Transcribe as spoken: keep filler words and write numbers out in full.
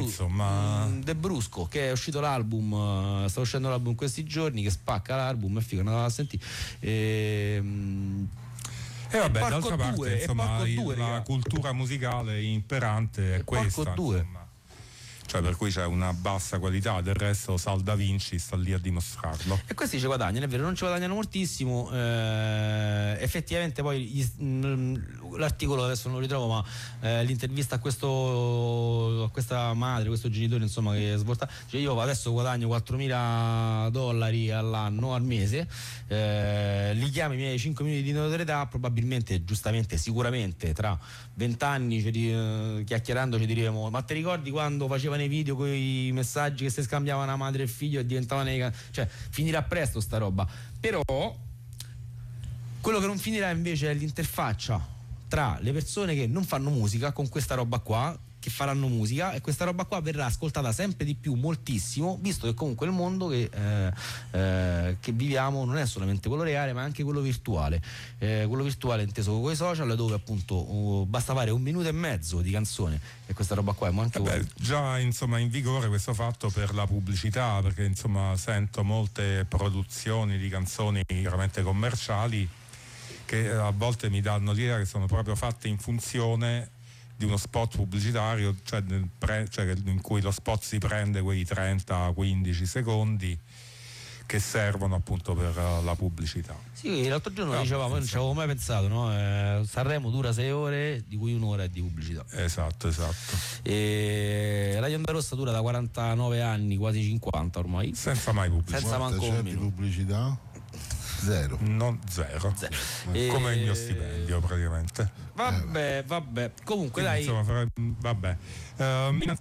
insomma. De Brusco, che è uscito l'album, sta uscendo l'album in questi giorni, che spacca l'album, è figo, andate a sentire. E, E vabbè, Porco d'altra parte, due, insomma, e Porco due, la raga. cultura musicale imperante è E Porco questa, due. insomma. Cioè, per cui c'è una bassa qualità, del resto Sal Da Vinci sta lì a dimostrarlo. E questi ci guadagnano, è vero, non ci guadagnano moltissimo. Eh, effettivamente poi gli, mh, l'articolo adesso non lo ritrovo, ma eh, l'intervista a questo a questa madre, questo genitore, insomma, che svolta, cioè io adesso guadagno quattromila dollari all'anno, al mese, eh, li chiamo i miei cinque minuti di notorietà, probabilmente, giustamente, sicuramente tra vent'anni eh, chiacchierando ci diremo: ma ti ricordi quando facevano i video con i messaggi che si scambiavano a madre e figlio e diventavano i can-? Cioè finirà presto sta roba. Però quello che non finirà invece è l'interfaccia tra le persone che non fanno musica con questa roba qua, che faranno musica, e questa roba qua verrà ascoltata sempre di più, moltissimo, visto che comunque il mondo che, eh, eh, che viviamo non è solamente quello reale, ma anche quello virtuale. Eh, quello virtuale inteso con i social, dove appunto oh, basta fare un minuto e mezzo di canzone e questa roba qua è anche eh beh, già insomma in vigore questo fatto per la pubblicità, perché insomma sento molte produzioni di canzoni veramente commerciali che a volte mi danno l'idea che sono proprio fatte in funzione di uno spot pubblicitario, cioè, nel pre, cioè in cui lo spot si prende quei trenta quindici secondi che servono appunto per uh, la pubblicità. Sì, l'altro giorno no, dicevamo, non ci avevo mai pensato, no? Eh, Sanremo dura sei ore, di cui un'ora è di pubblicità. Esatto, esatto. E Radio Onda Rossa dura da quarantanove anni, quasi cinquanta ormai. Senza mai pubblicità. Senza manco un minuto. pubblicità? Zero. Non zero. zero. E... come il mio stipendio praticamente. Vabbè, vabbè. Comunque quindi, dai. Insomma, vabbè. Uh,